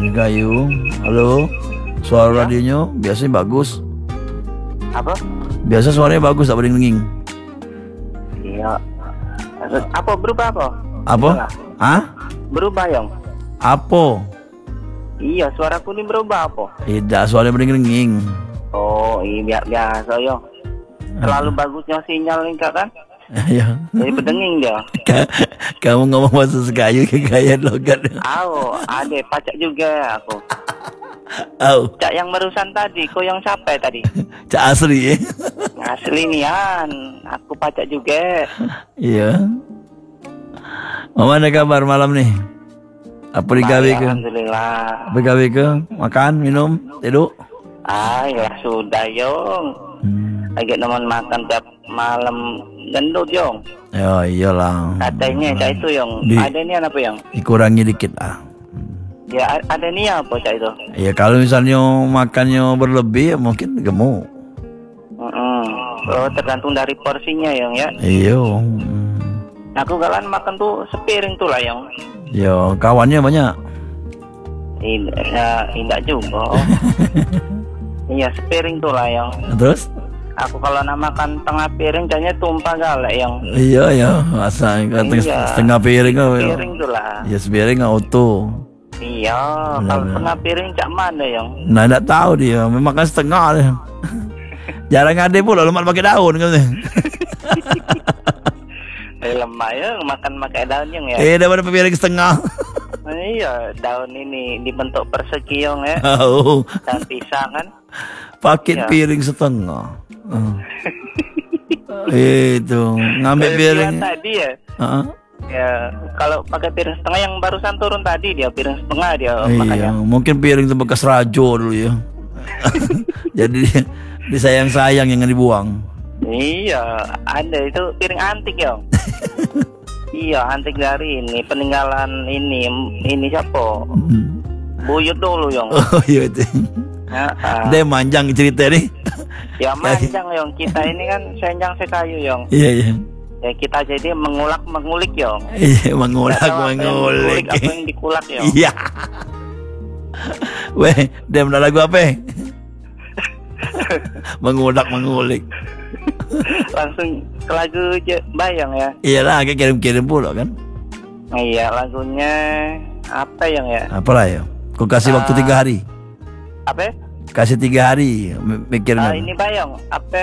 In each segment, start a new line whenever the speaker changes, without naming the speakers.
Kayu. Halo. Suara radionya biasanya bagus.
Apa?
Biasa suaranya bagus, tak berdenging.
Iya. Apa berubah apa?
Apa? Hah?
Berubah yang?
Apa?
Iya, suaraku ini berubah apa?
Tidak, suaranya berdenging.
Oh, iya biasa yo. Terlalu bagusnya sinyal ini kan?
Ya.
Jadi berdenging dia.
Kamu ngomong bahasa Sekayu ke gaya logat.
Ada pacak juga aku. Cak yang barusan tadi, kau yang siapa tadi?
Cak asli.
Asli nian, aku pacak juga.
Iya. Mama ada kabar malam nih? Apa digawe ke?
Alhamdulillah.
Apa digawe ke? Makan, minum, tidur?
Ya sudah yong. Lagi nemen makan tiap malam gendut yong.
Ya iyalah.
Katanya cak itu yong. Ada nih apa yang?
Dikurangi dikit lah.
Ya ada nih apa cak itu?
Ya kalau misalnya makannya berlebih ya mungkin gemuk.
Oh, tergantung dari porsinya yong ya.
Iya.
Aku galan makan tuh sepiring tuh lah yong.
Ya kawannya banyak.
Tidak juga. Iya sepiring tuh lah yong.
Terus?
Aku kalau makan tengah piring kayaknya tumpah galak yang.
Iya ya, masa setengah piring kau.
Piring tuh lah.
Ya sepiring auto.
Iya, kalau tengah piring cak mana yang?
Nah, tidak tahu dia, memang kan setengah dia. Jarang ada pula lemak pakai daun kan.
Lemah ya, makan pakai daun yang ya.
Daripada piring setengah.
Iya, daun ini dibentuk persegi yang ya. Dan pisang kan.
Pakai piring setengah. Itu ngambil piring
tadi ya. Ya kalau pakai piring setengah yang barusan turun tadi dia piring setengah dia
makanya. Mungkin piring itu bekas rajo dulu ya. Jadi disayang-sayang yang dibuang.
Iya ada itu piring antik ya. Iya antik dari ini peninggalan ini siapa? Buyut dulu yang.
Oh iya itu. Dia manjang cerita nih.
Ya manjang yang kita ini kan senjang sekayu yang.
Iya.
Ya kita jadi mengulik yang.
Iya mengulik.
Apa yang dikulak yang.
Iya. Weh, dia benar lagu apa? Mengulik.
Langsung ke lagu bayang ya.
Iyalah, kirim-kirim pula kan.
Iya lagunya apa yang ya?
Apalah ya? Kau kasih waktu 3 hari.
Apa?
Kasih 3 hari mikirin.
Ini bayang apa?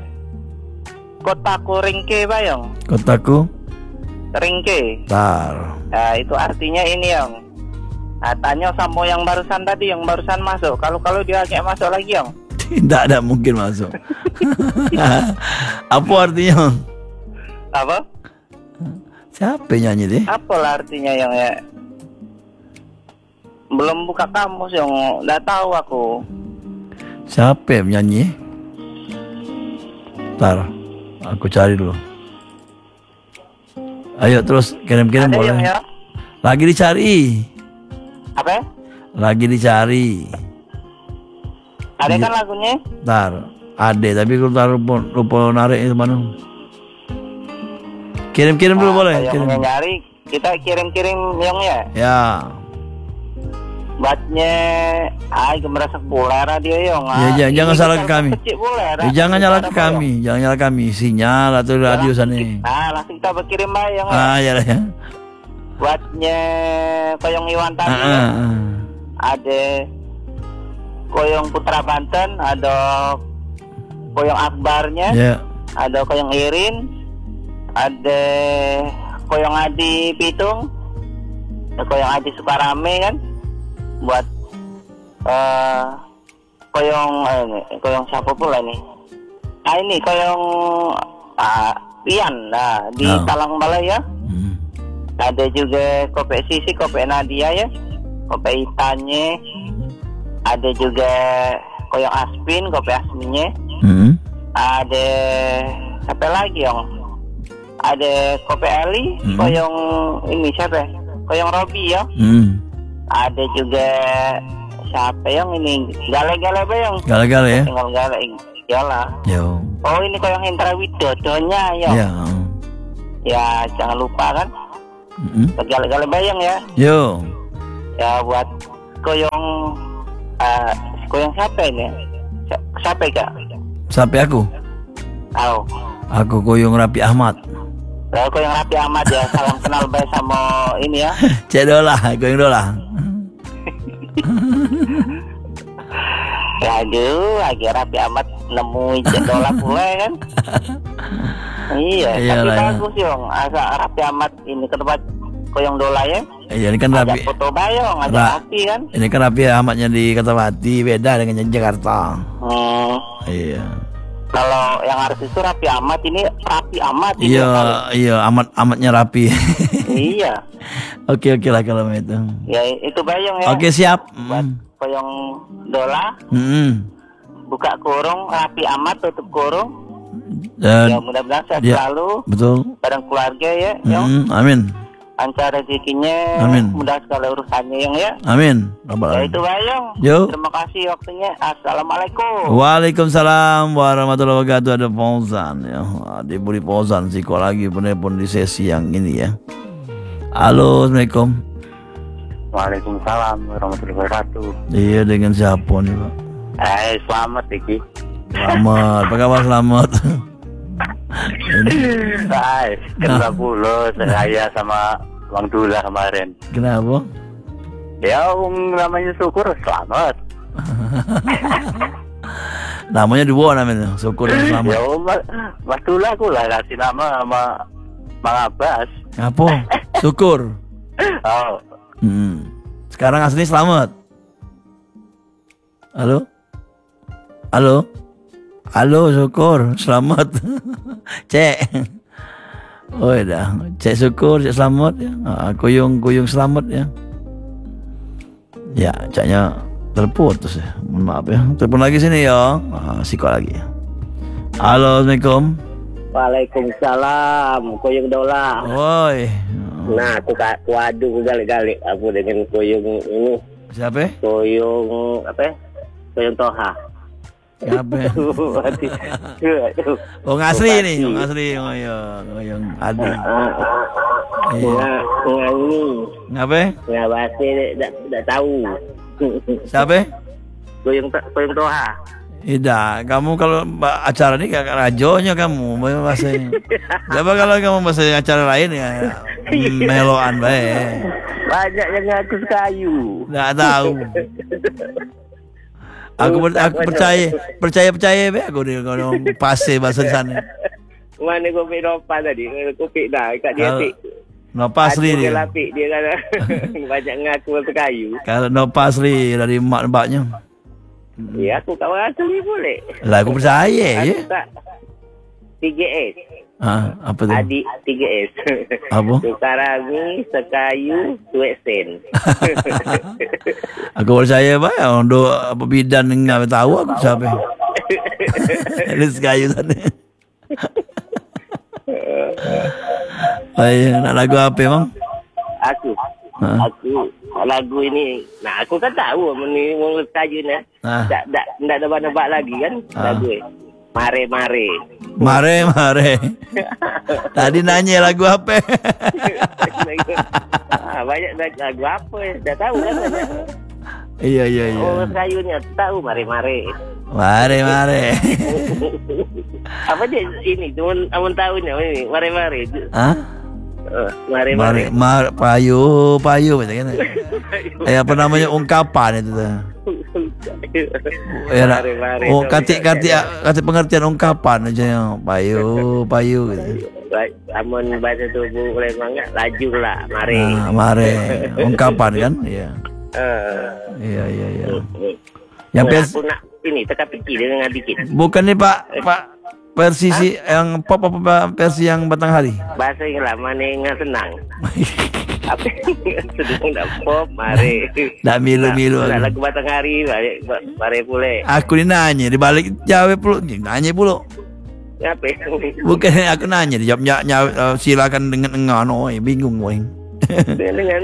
Kotaku ringke bayang.
Kotaku
ringke.
Tar.
Nah, itu artinya ini yang. Tanya sama yang barusan tadi, yang barusan masuk. Kalau dia kayak masuk lagi yang.
Tidak ada mungkin masuk. Apa artinya?
Apa?
Siapa yang nyanyi deh?
Apalah artinya yang ya? Belum buka kamus yang, nggak tahu aku.
Siapa yang nyanyi? Tar, aku cari dulu. Ayo terus kirim-kirim boleh.
Ya?
Lagi dicari.
Apa?
Lagi dicari.
Ada kan lagunya?
Tar, ada tapi aku lupa narik itu mana. Kirim-kirim dulu boleh.
Yang nyari kita kirim-kirim yang ya.
Ya.
Buatnya, merasa puler dia yang.
Ya jangan salah ke kami. Jangan nyala ke kami, jangan nyala kami. Sinyal atau radio sana.
Langsung kita berkirim bayang.
Ya.
Buatnya koyong Iwan tadi. Ada koyong Putra Banten, ada koyong Akbarnya, ada koyong Irin, ada koyong Adi Pitung, ada koyong Adi Sukarame kan, buat koyong siapa pula nih? Ini koyong Rian, di Talang Balai ya. Ada juga Kope Sisi, Kope Nadia ya, Kope Itanye. Ada juga koyong Aspin, Kope Asminya. Ada siapa lagi yang? Ada Kope Eli, koyong ini siapa? Koyong Robi ya. Ada juga siapa yang ini? Gale-gale bayang.
Gale-gale ya.
Tinggal gale, iyalah.
Yo.
Oh ini koyong Hendra Widodonya ya. Ya jangan lupa kan. Gale-gale bayang ya.
Yo.
Ya buat koyong koyong siapa ini? Siapa Kak?
Sampai aku.
Tahu.
Aku koyong Raffi Ahmad.
Lalu koyong Raffi Ahmad ya, salam kenal baik sama ini ya.
Cek dola, koyong dola.
Ya aduh, lagi Raffi Ahmad nemu dola pula kan. Iya,
Iyalah,
tapi
ya.
bagus Yong. Asa Raffi Ahmad ini ke tempat koyong dola ya.
Iya, ini kan
Ada
Raffi.
foto bayong, ada Raffi kan.
Ini kan Raffi Ahmadnya di Kertawati, beda dengan yang Jakarta. Iya.
Kalau yang artis itu Raffi Ahmad, ini Raffi Ahmad ini.
Iya, Ahmadnya Raffi.
Iya.
Oke lah kalau itu.
Ya itu bayong ya.
Oke, siap.
Buat koyong dola, buka kurung Raffi Ahmad, tutup kurung.
Dan
Ya mudah-mudahan sehat
ya,
selalu
betul.
bareng keluarga ya, Yong.
Amin.
Lancar rezekinya,
Amin.
mudah segala urusannya Yong ya.
Amin.
Ya itu bayong.
Yo.
Terima kasih waktunya. Assalamualaikum.
Waalaikumsalam warahmatullahi wabarakatuh. Ada Fauzan ya. Di Budi Fauzan sih kok lagi penelpon di sesi yang ini ya. Halo, Assalamualaikum.
Waalaikumsalam warahmatullahi wabarakatuh.
Iya, dengan siapa nih, Pak?
Selamat Iki.
Selamat. Apa kabar? Selamat.
Kena puluh saya sama Bang Dula kemarin.
Kenapa?
Ya, namanya syukur selamat.
Namanya dua namanya. Syukur dan selamat.
Ya, Mas Dula aku lah kasih nama sama Bang Abbas.
Apa? Syukur.
Oh,
Sekarang asli selamat. Halo? Halo? Halo, syukur. Selamat. Cek. Oh dah. Cek syukur, cek selamat ya. Kuyung selamat ya. Ya, caknya terputus ya. Mohon maaf ya. Telepon lagi sini ya. Siko lagi. Halo, Assalamualaikum.
Waalaikumsalam, koyong dola.
Woi.
Nah, aku waduh galik-galik aku dengan koyong ini.
Siapa?
Koyong apa? Koyong Toha.
Siapa? Oh, ngasri nih, ngasri yang ada.
Ini
Ngapa?
nggak bahasa tidak tahu.
Siapa?
Koyong Toha.
Tidak, kamu kalau acara ini kakak rajonya kamu bahasa. Coba kalau kamu bahasa acara lain ya meloan baik.
Banyak yang ngaku kayu.
Nggak tahu. Aku percaya be aku dia kalau pase bahasa sana.
Mana kopi nopa tadi? Kopi dah kat dia pik.
No pasri dia.
Lapik dia kan. Banyak ngaku kayu.
Kalau no pasri dari mak-maknya.
Ya, aku kawan asli boleh.
Lah aku percaya ya.
Tak. 3S.
Apa tu?
Adik 3S.
Apa?
Sukarami, sekayu, tuek sen.
Aku percaya baik untuk apa bidan enggak tahu aku siapa. Lis kayu sana. Baik, nak lagu apa bang?
Aku lagu ini, nah aku kan tahu ni orang kayu ni. Tak ada nebak lagi kan lagu ni. Mare. Tadi nanya lagu apa? Banyak lagu apa? Dah tahu kan banyak.
Iya.
Orang kayu ni tahu mare.
Mare.
Apa dia ini? Amun tahu ni ini mare.
Hah?
Mare.
Payu macam apa namanya ungkapan itu tuh. Ya nak. Oh, kati pengertian ungkapan aja yang payu gitu.
Amun bahasa tu boleh mangga laju lah mare.
Mare. Ungkapan kan? Iya. Iya. Yang
aku nak ini teka fikir dengan dikit.
Bukan nih Pak versi yang pop apa versi yang Batanghari?
Bahasa yang lama nih nggak senang. Apa sedang nak pop mare.
Dak milu-milu.
Nak lagu Batanghari mare pule.
Aku ni nanya di balik jawab pula, nanya pula.
Apa?
Bukan aku nanya, jawab silakan dengan engano, bingung boy.
Dengan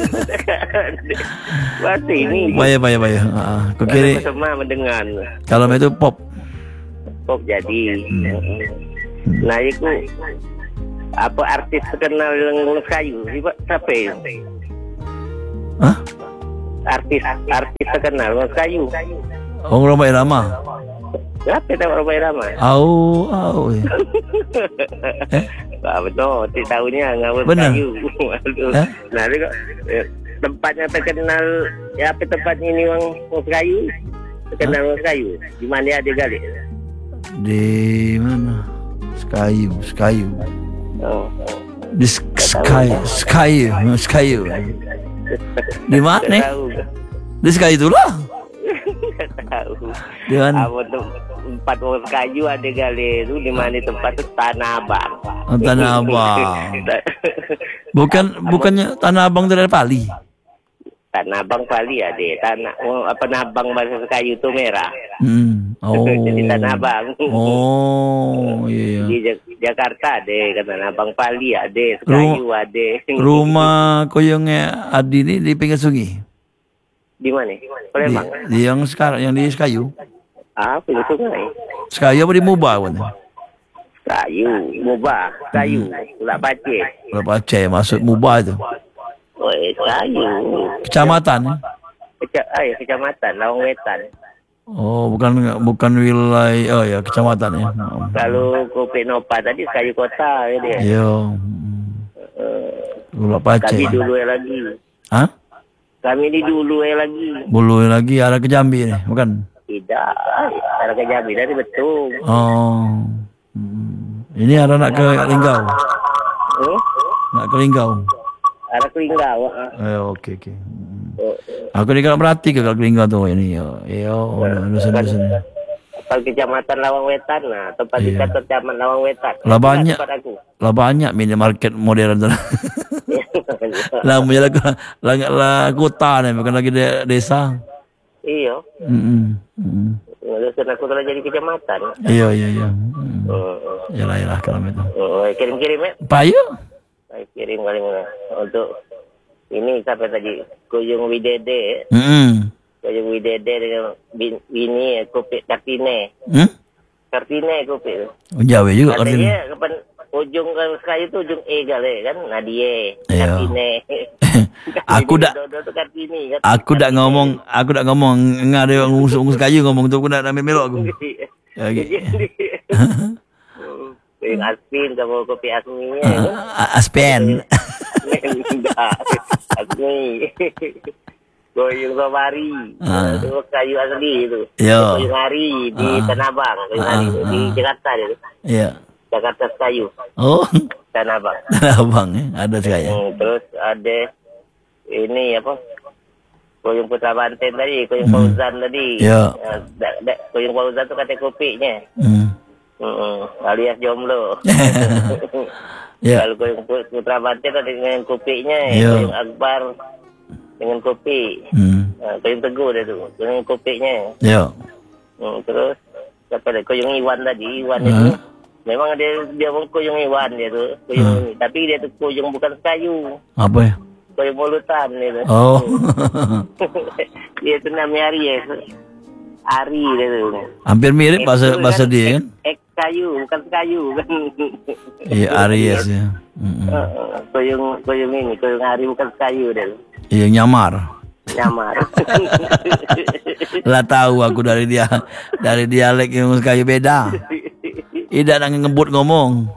bahasa ini.
Bayar. Aku kira
semua mendengar.
kalau itu pop
jadi. Nah itu apa artis terkenal yang kayu? Siapa?
Hah?
artis terkenal Mas Kayu.
Orang Roma Irama.
Kenapa tak Roma Irama?
Au.
Betul, tak tahunya ngawal
Benar?
Kayu. Nah, dia tempatnya terkenal ya, apa tempat ini Mas Kayu? Terkenal Mas Kayu. Di mana ada galik?
Di mana? Sekayu. Di Sekayu. Di mana? Di Sekayu itulah.
Tahu.
Di mana?
Apa tempat Mas Kayu ada galik itu di mana tempat itu Tanah Abang.
Oh, Tanah Abang. Bukannya Tanah Abang dari Pali.
Tanah Abang Pali ada. Tanah Abang bahasa Kayu itu merah.
Oh.
Jadi Tanah Abang.
Oh, iya.
Di Jakarta ada, Tanah Abang Pali ada, Kayu ada.
Rumah koyongnya Adi ini di pinggir sungai.
Di mana? Palembang.
Di yang sekarang, yang di Sekayu.
Pinggir sungai.
Sekayu apa di Mubah pun?
Kayu, Mubah, Kayu, Ulak Pace.
Berapa Aceh masuk Mubah itu?
Oh, Kayu.
Kecamatan.
Kecamatan Lawang Wetan.
Oh, bukan wilayah. Oh ya, kecamatan ya.
Kalau Kopi Nopa tadi Kayu Kota ya dia.
Yo. Ulak Pace.
Kami dulu lagi.
Hah?
Kami di dulu lagi.
Bulu lagi arah ke Jambi nih, bukan?
Tidak, arah ke Jambi dari Betung.
Oh. Ini arah nak ke Linggau. Nak ke Linggau.
Arah ke Linggau.
Okey. Aku ni kalau perhati ke Linggau tu ini. Dosen.
Kalau kecamatan Lawang Wetan, nah tempat dekat kecamatan Lawang Wetan.
Lah banyak minimarket modern tu. Lah menjadi lah kota ni, bukan lagi desa.
Iya. Dosen aku telah jadi kecamatan.
Iya. Yalah kalau itu.
Kirim-kirim ya.
Payu?
Kirim kali untuk ini sampai tadi Kuyung Widede. Kuyung Widede dengan bini kopi Kartine. Kartine kopi.
Oh, Jawa juga Kartine.
Katanya kapan ujung Sekayu tu ujung E kali kan Nadie. Kartine.
Aku dak ngomong ngade ngusung Sekayu ngomong tu aku nak ambil melok aku. Ya gitu.
Yang Aspin sama kopi Asmi.
Aspen.
Asmi. Koyung Safari. Itu kayu asli itu. Koyung Hari di Tanah Abang, Koyung Hari di Jakarta itu.
Iya.
Jakarta Kayu.
Oh.
Tanah Abang.
Tanah Abang ada sekali.
Terus ada ini apa? Koyung Putra Banten tadi, Koyung Fauzan tadi.
Ya.
Koyung Fauzan tu kata kopinya. Alias jomblo.
Ya.
Kalau Koyung Putra Banten ada dengan kopinya, Koyung Akbar dengan kopi. Koyung Teguh dia tu dengan kopinya.
Ya.
Terus siapa ada Koyung Iwan tadi, Iwan itu. Memang dia Koyung Iwan dia tu, Koyung ini. Tapi dia tu Koyung bukan Sekayu.
Apa ya?
Koyung Molutan dia tu.
Oh.
Dia tu namanya Ari dia tu.
Hampir mirip bahasa dia kan?
Kayu, bukan Sekayu kan.
Iya, Aries ya.
Koyung ini, Koyung Ari bukan Sekayu dia.
Iya, nyamar. Lah tahu aku dari dialek yang Sekayu beda. Tidak nak ngebut ngomong.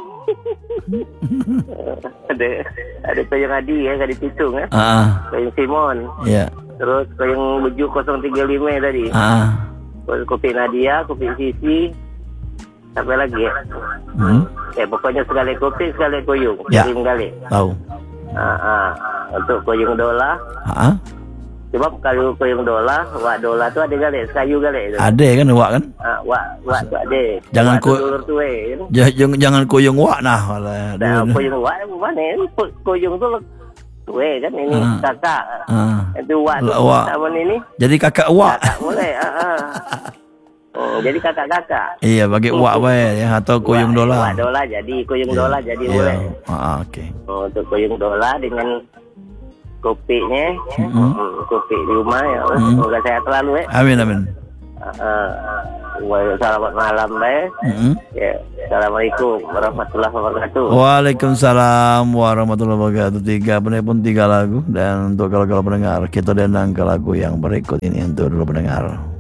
Ada Koyung Adi ya, Kadi Pitung ya. Koyung Simon.
Iya.
Terus Koyung Buju 035 tadi. Kopi Nadia, Kopi Sisi. Sampai lagi ya. Pokoknya sekali kopi, sekali koyung.
Ya.
Sekali.
Tahu.
Untuk koyung dola. Sebab kalau koyung dola, wak dola tu ada gale, Sekayu gale.
Ada kan wak kan?
Wak tu ada.
Jangan jangan koyung wak nah.
Koyung wak mana? Koyung tu tuwe kan ini kakak. Itu wak tu sama ini.
Jadi kakak wak.
Kakak boleh. Jadi kakak-kakak.
Iya, bagi wak bae ya atau koyung dola.
Wak dola jadi koyung dola jadi boleh.
Okey.
Untuk koyung dola dengan kopinya, kopi di rumah ya. Semoga sehat selalu ya.
Amin.
Selamat malam baik. Ya, assalamualaikum warahmatullahi wabarakatuh.
Waalaikumsalam warahmatullahi wabarakatuh. Pun tiga lagu, dan untuk kalau pendengar kita denang ke lagu yang berikut ini untuk dulu pendengar.